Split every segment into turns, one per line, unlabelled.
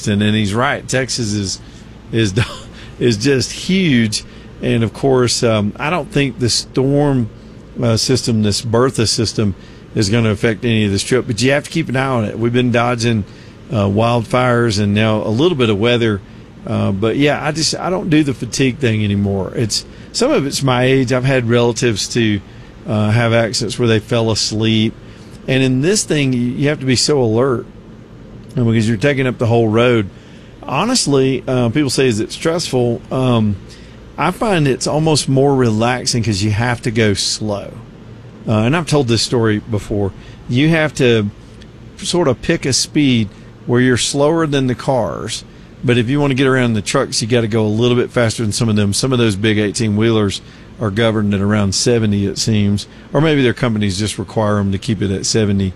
Houston, and he's right. Texas is just huge, and of course, I don't think the storm system, this Bertha system, is going to affect any of this trip. But you have to keep an eye on it. We've been dodging wildfires and now a little bit of weather. But yeah, I don't do the fatigue thing anymore. Some of it's my age. I've had relatives to have accidents where they fell asleep, and in this thing, you have to be so alert because you're taking up the whole road. Honestly, people say, is it stressful? I find it's almost more relaxing because you have to go slow. And I've told this story before. You have to sort of pick a speed where you're slower than the cars. But if you want to get around the trucks, you got to go a little bit faster than some of them. Some of those big 18-wheelers are governed at around 70, it seems. Or maybe their companies just require them to keep it at 70.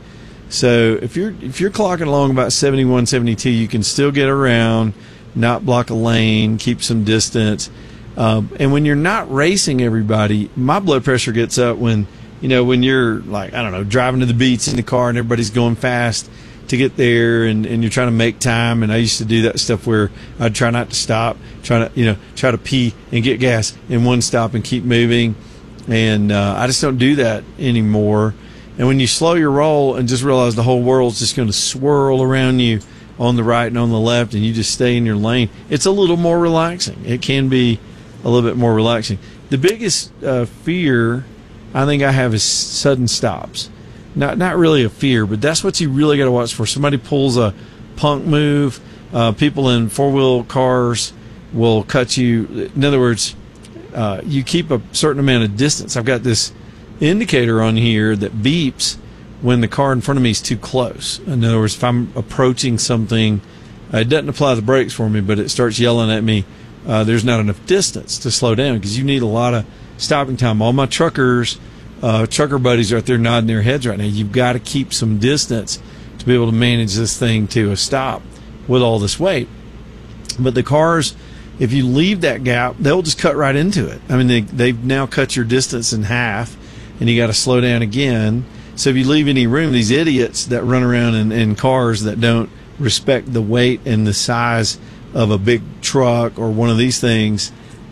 So if you're clocking along about 71, 72, you can still get around, not block a lane, keep some distance. And when you're not racing everybody, my blood pressure gets up when you're like, I don't know, driving to the beach in the car and everybody's going fast to get there and you're trying to make time. And I used to do that stuff where I'd try not to stop, try to pee and get gas in one stop and keep moving. And I just don't do that anymore. And when you slow your roll and just realize the whole world's just going to swirl around you on the right and on the left and you just stay in your lane, it's a little more relaxing. It can be a little bit more relaxing. The biggest fear I think I have is sudden stops. Not really a fear, but that's what you really got to watch for. Somebody pulls a punk move. People in four-wheel cars will cut you. In other words, you keep a certain amount of distance. I've got this indicator on here that beeps when the car in front of me is too close. In other words, if I'm approaching something, it doesn't apply the brakes for me, but it starts yelling at me. There's not enough distance to slow down because you need a lot of stopping time. All my trucker buddies are out there nodding their heads right now. You've got to keep some distance to be able to manage this thing to a stop with all this weight. But the cars, if you leave that gap, they'll just cut right into it. I mean, they've now cut your distance in half, and you got to slow down again. So if you leave any room, these idiots that run around in cars that don't respect the weight and the size of a big truck or one of these things,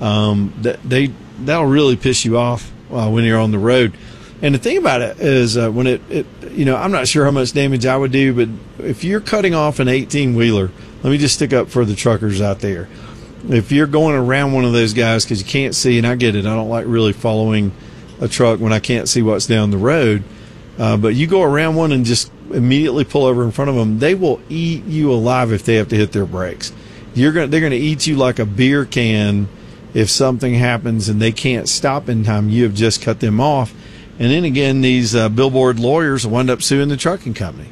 that'll really piss you off when you're on the road. And the thing about it is when I'm not sure how much damage I would do, but if you're cutting off an 18-wheeler, let me just stick up for the truckers out there. If you're going around one of those guys because you can't see, and I get it, I don't like really following a truck when I can't see what's down the road, but you go around one and just immediately pull over in front of them, they will eat you alive if they have to hit their brakes. They're going to eat you like a beer can if something happens and they can't stop in time. You have just cut them off. And then again, these billboard lawyers wind up suing the trucking company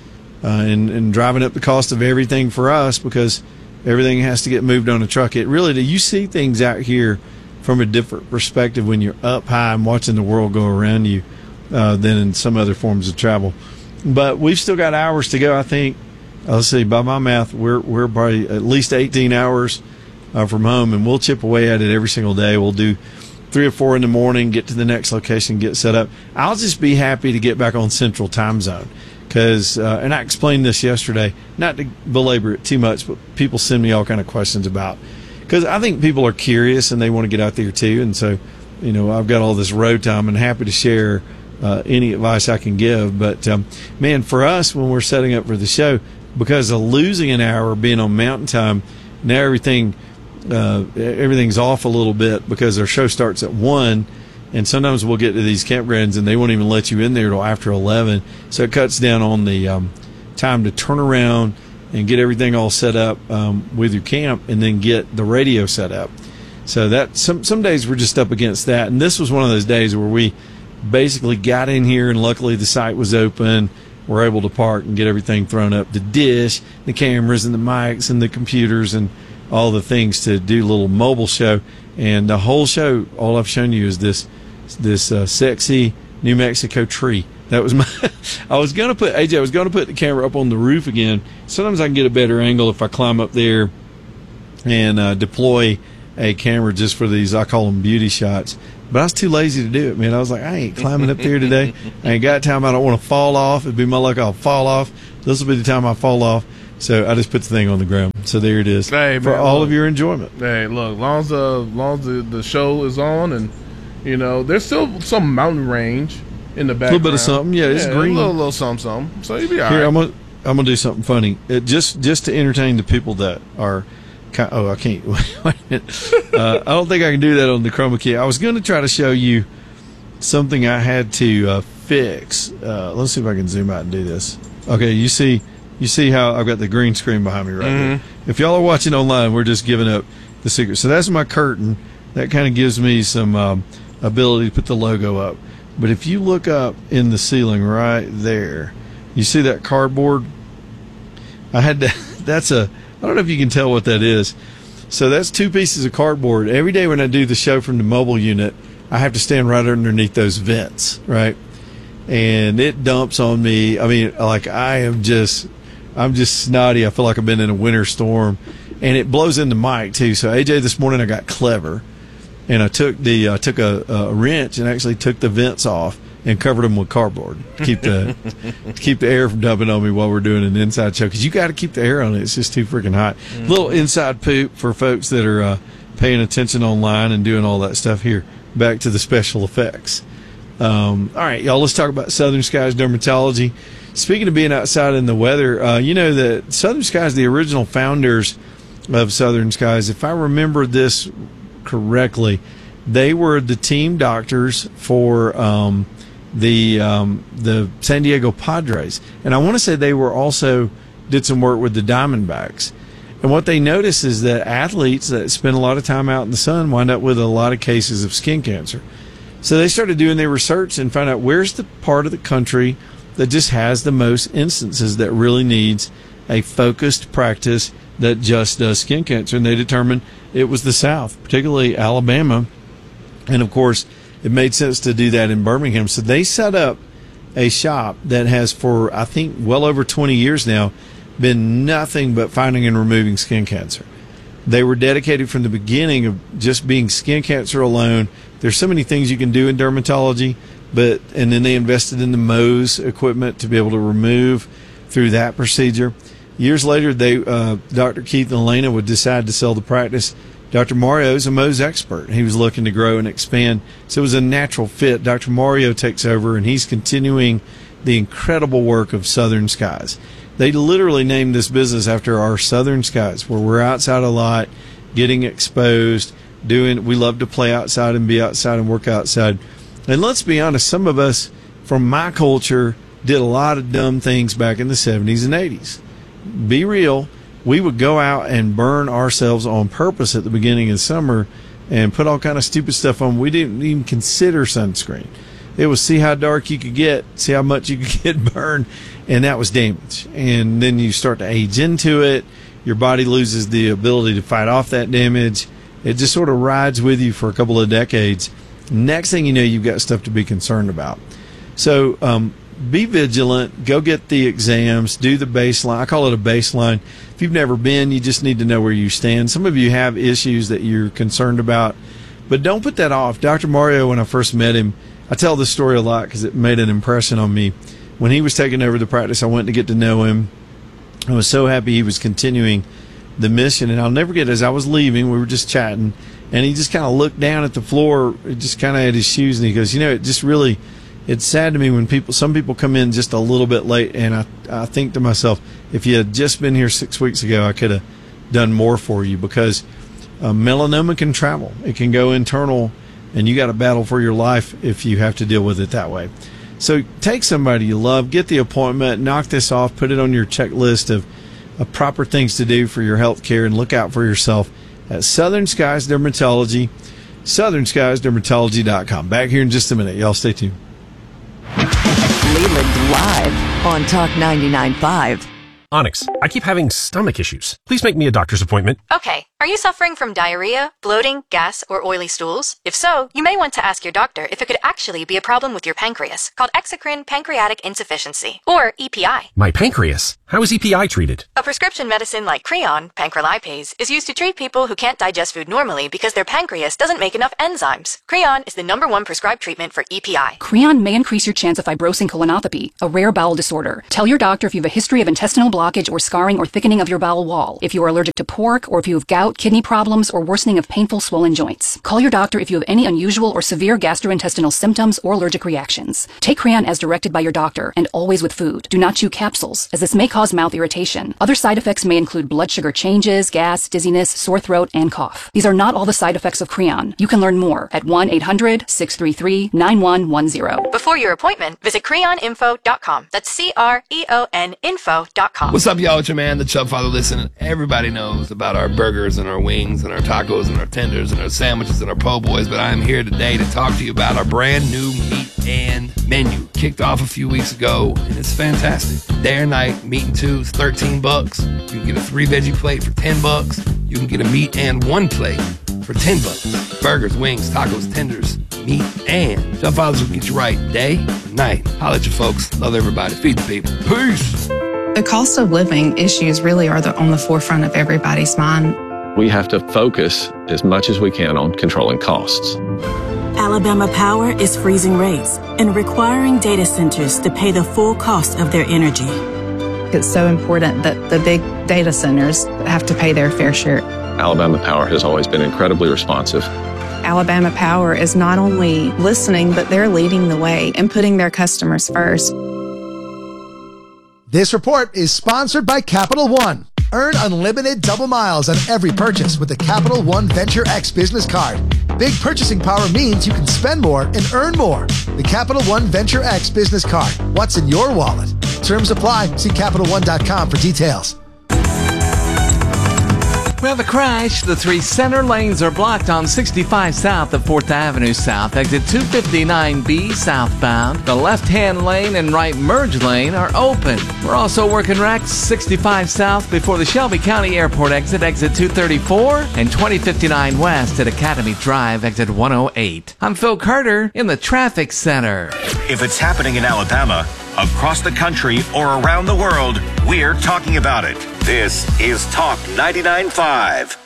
and driving up the cost of everything for us because everything has to get moved on a truck. You see things out here from a different perspective when you're up high and watching the world go around you than in some other forms of travel. But we've still got hours to go, I think. Let's see, by my math, we're probably at least 18 hours from home, and we'll chip away at it every single day. We'll do 3 or 4 in the morning, get to the next location, get set up. I'll just be happy to get back on Central Time Zone because, and I explained this yesterday, not to belabor it too much, but people send me all kind of questions about, because I think people are curious and they want to get out there too. And so, I've got all this road time and happy to share any advice I can give. But, man, for us, when we're setting up for the show, because of losing an hour being on Mountain Time, now everything's off a little bit because our show starts at 1, and sometimes we'll get to these campgrounds and they won't even let you in there till after 11. So it cuts down on the time to turn around and get everything all set up with your camp and then get the radio set up. So that some days we're just up against that. And this was one of those days where we basically got in here and luckily the site was open. We're able to park and get everything thrown up, the dish, the cameras and the mics and the computers and all the things to do a little mobile show. And the whole show, all I've shown you is this sexy New Mexico tree. That was I was going to put the camera up on the roof again. Sometimes I can get a better angle if I climb up there and deploy a camera just for these, I call them beauty shots. But I was too lazy to do it, man. I was like, I ain't climbing up there today. I ain't got time. I don't want to fall off. It'd be my luck I'll fall off. This will be the time I fall off. So I just put the thing on the ground. So there it is.
Hey,
for
man,
all
look.
of your enjoyment.
Hey, look, long as the show is on, and there's still some mountain range in the background.
A little bit of something, yeah. It's green.
A little something. So you'll be all
Here,
right.
I'm gonna do something funny. Just to entertain the people that are. I can't. Wait a minute. I don't think I can do that on the chroma key. I was going to try to show you something I had to fix. Let's see if I can zoom out and do this. Okay, you see how I've got the green screen behind me right there. If y'all are watching online, we're just giving up the secret. So that's my curtain. That kind of gives me some ability to put the logo up. But if you look up in the ceiling right there, you see that cardboard? I had to. I don't know if you can tell what that is. So that's 2 pieces of cardboard. Every day when I do the show from the mobile unit, I have to stand right underneath those vents, right? And it dumps on me. I mean, like I'm just snotty. I feel like I've been in a winter storm, and it blows in the mic too. So AJ, this morning I got clever, and I took a wrench and actually took the vents off and covered them with cardboard to keep the air from dumping on me while we're doing an inside show, because you got to keep the air on it. It's just too freaking hot. Little inside poop for folks that are paying attention online and doing all that stuff. Here, back to the special effects. All right, y'all, let's talk about Southern Skies Dermatology. Speaking of being outside in the weather, you know that Southern Skies, the original founders of Southern Skies, if I remember this correctly, they were the team doctors for the San Diego Padres, and I want to say they were also did some work with the Diamondbacks. And what they noticed is that athletes that spend a lot of time out in the sun wind up with a lot of cases of skin cancer. So they started doing their research and found out where's the part of the country that just has the most instances that really needs a focused practice that just does skin cancer. And they determined it was the South, particularly Alabama. And of course, it made sense to do that in Birmingham. So they set up a shop that has, for I think well over 20 years now, been nothing but finding and removing skin cancer. They were dedicated from the beginning of just being skin cancer alone. There's so many things you can do in dermatology, and then they invested in the Mohs equipment to be able to remove through that procedure. Years later, Dr. Keith and Elena would decide to sell the practice. Dr. Mario is a Mohs expert. He was looking to grow and expand, so it was a natural fit. Dr. Mario takes over, and he's continuing the incredible work of Southern Skies. They literally named this business after our Southern Skies, where we're outside a lot, getting exposed, we love to play outside and be outside and work outside. And let's be honest, some of us from my culture did a lot of dumb things back in the 70s and 80s. Be real. We would go out and burn ourselves on purpose at the beginning of summer and put all kind of stupid stuff on. We didn't even consider sunscreen. It was see how dark you could get, see how much you could get burned, and that was damage. And then you start to age into it. Your body loses the ability to fight off that damage. It just sort of rides with you for a couple of decades. Next thing you know, you've got stuff to be concerned about. So be vigilant. Go get the exams. Do the baseline. I call it a baseline. If you've never been, you just need to know where you stand. Some of you have issues that you're concerned about, but don't put that off. Dr. Mario, when I first met him, I tell this story a lot because it made an impression on me. When he was taking over the practice, I went to get to know him. I was so happy he was continuing the mission, and I'll never forget, as I was leaving, we were just chatting, and he just kind of looked down at the floor, just kind of at his shoes, and he goes, it just really, it's sad to me when some people come in just a little bit late, and I think to myself, if you had just been here 6 weeks ago, I could have done more for you, because melanoma can travel. It can go internal, and you got to battle for your life if you have to deal with it that way. So take somebody you love, get the appointment, knock this off, put it on your checklist of proper things to do for your health care, and look out for yourself at Southern Skies Dermatology, southernskiesdermatology.com. Back here in just a minute. Y'all stay tuned.
Leland live on Talk 99.5.
Onyx, I keep having stomach issues. Please make me a doctor's appointment.
Okay. Are you suffering from diarrhea, bloating, gas, or oily stools? If so, you may want to ask your doctor if it could actually be a problem with your pancreas, called exocrine pancreatic insufficiency, or EPI.
My pancreas? How is EPI treated?
A prescription medicine like Creon, pancrelipase, is used to treat people who can't digest food normally because their pancreas doesn't make enough enzymes. Creon is the #1 prescribed treatment for EPI.
Creon may increase your chance of fibrosing colonopathy, a rare bowel disorder. Tell your doctor if you have a history of intestinal blockage blockage or scarring or thickening of your bowel wall, if you are allergic to pork, or if you have gout, kidney problems, or worsening of painful swollen joints. Call your doctor if you have any unusual or severe gastrointestinal symptoms or allergic reactions. Take Creon as directed by your doctor, and always with food. Do not chew capsules, as this may cause mouth irritation. Other side effects may include blood sugar changes, gas, dizziness, sore throat, and cough. These are not all the side effects of Creon. You can learn more at 1-800-633-9110.
Before your appointment, visit CreonInfo.com. That's CREON info.com.
What's up, y'all? It's your man, the Chub Father. Listen, everybody knows about our burgers and our wings and our tacos and our tenders and our sandwiches and our po' boys, but I'm here today to talk to you about our brand new meat and menu. Kicked off a few weeks ago, and it's fantastic. Day or night, meat and two is $13. You can get a 3-veggie plate for $10. You can get a meat and 1 plate for $10. Burgers, wings, tacos, tenders, meat, and Chub Fathers will get you right day and night. Holla at you folks. Love everybody. Feed the people. Peace.
The cost of living issues really are on the forefront of everybody's mind.
We have to focus as much as we can on controlling costs.
Alabama Power is freezing rates and requiring data centers to pay the full cost of their energy.
It's so important that the big data centers have to pay their fair share.
Alabama Power has always been incredibly responsive.
Alabama Power is not only listening, but they're leading the way and putting their customers first.
This report is sponsored by Capital One. Earn unlimited double miles on every purchase with the Capital One Venture X business card. Big purchasing power means you can spend more and earn more. The Capital One Venture X business card. What's in your wallet? Terms apply. See CapitalOne.com for details.
We have a crash. The 3 center lanes are blocked on 65 south of 4th Avenue South, exit 259B southbound. The left-hand lane and right merge lane are open. We're also working wrecks 65 south before the Shelby County Airport exit 234, and 2059 west at Academy Drive, exit 108. I'm Phil Carter in the traffic center.
If it's happening in Alabama, across the country, or around the world, we're talking about it. This is Talk 99.5.